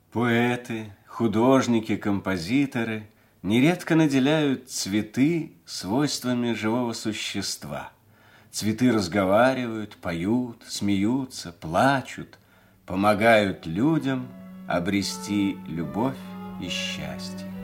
Поэты, художники, композиторы нередко наделяют цветы свойствами живого существа. Цветы разговаривают, поют, смеются, плачут, помогают людям обрести любовь и счастье.